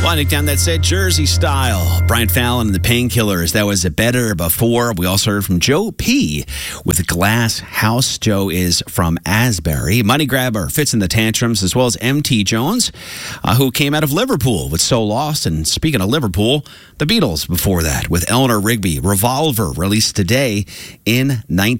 Winding down that set, Jersey Style. Brian Fallon and the Painkillers. That was Better Before. We also heard from Joe P. with Glass House. Joe is from Asbury. Money Grabber fits in the Tantrums, as well as M.T. Jones, who came out of Liverpool with So Lost. And speaking of Liverpool, the Beatles before that with Eleanor Rigby. Revolver, released today in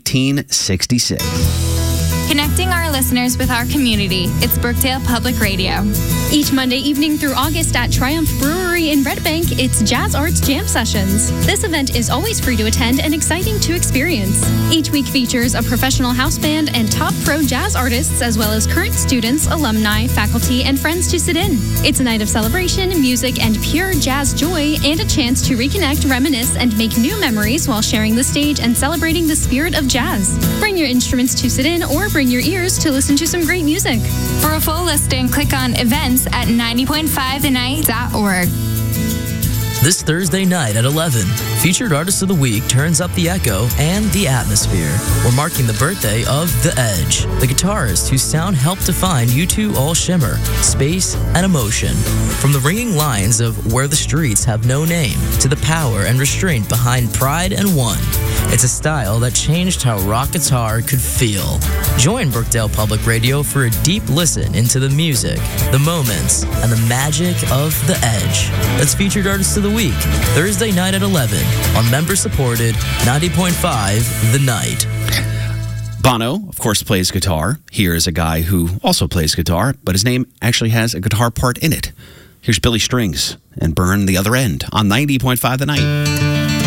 1966. Connecting our listeners with our community. It's Brookdale Public Radio. Each Monday evening through August at Triumph Brewery in Red Bank, it's Jazz Arts Jam Sessions. This event is always free to attend and exciting to experience. Each week features a professional house band and top pro jazz artists, as well as current students, alumni, faculty, and friends to sit in. It's a night of celebration, music, and pure jazz joy, and a chance to reconnect, reminisce, and make new memories while sharing the stage and celebrating the spirit of jazz. Bring your instruments to sit in or bring your ears to listen to some great music. For a full listing, click on events at 90.5thenight.org. This Thursday night at 11, Featured Artist of the Week turns up the echo and the atmosphere. We're marking the birthday of The Edge, the guitarist whose sound helped define U2 All Shimmer, Space, and Emotion. From the ringing lines of Where the Streets Have No Name to the power and restraint behind Pride and One, it's a style that changed how rock guitar could feel. Join Brookdale Public Radio for a deep listen into the music, the moments, and the magic of The Edge. That's Featured Artist of the Week, Thursday night at 11 on member-supported 90.5 The Night. Bono, of course, plays guitar. Here is a guy who also plays guitar, but his name actually has a guitar part in it. Here's Billy Strings and Burn the Other End on 90.5 The Night.